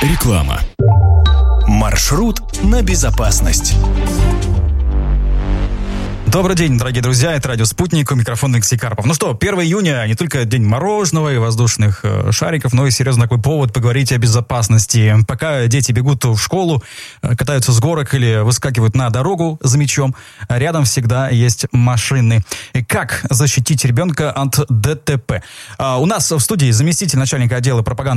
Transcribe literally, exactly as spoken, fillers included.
Реклама. Маршрут на безопасность. Добрый день, дорогие друзья, это радио «Спутник», у микрофона Алексей Карпов. Ну что, первое июня не только день мороженого и воздушных э, шариков, но и серьезно такой повод поговорить о безопасности. Пока дети бегут в школу, э, катаются с горок или выскакивают на дорогу за мячом, рядом всегда есть машины. И как защитить ребенка от ДТП? А, у нас в студии заместитель начальника отдела пропаганды